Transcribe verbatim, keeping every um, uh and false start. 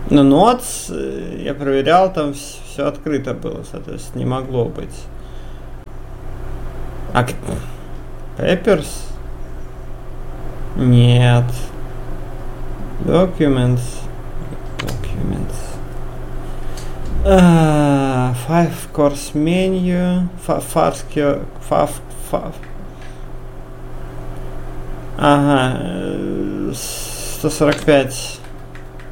Ну, Notes, я проверял, там все открыто было, соответственно, не могло быть. А Peppers? Нет. Documents. Documents. Uh, five course menu. Фавский. Фав. Фав. Ага. сто сорок пять.